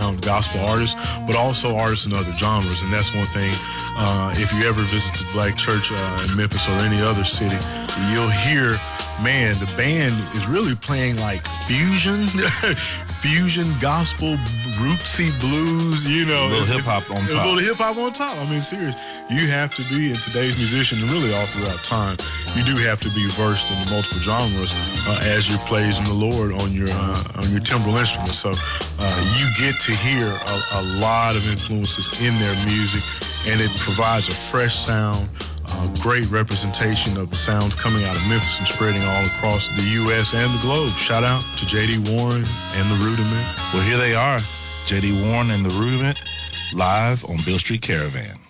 gospel artists, but also artists in other genres. And that's one thing, if you ever visit the Black Church in Memphis or any other city, you'll hear, man, the band is really playing like fusion gospel, rootsy blues, A little hip-hop on top. A little hip-hop on top. I mean, serious. You have to be, in today's musician, and really all throughout time, you do have to be versed in the multiple genres as you're praising the Lord on your timbral instruments. So you get to hear a lot of influences in their music, and it provides a fresh sound, great representation of the sounds coming out of Memphis and spreading all across the U.S. and the globe. Shout out to J.D. Warren and The Rudiment. Well, here they are, J.D. Warren and The Rudiment, live on Beale Street Caravan.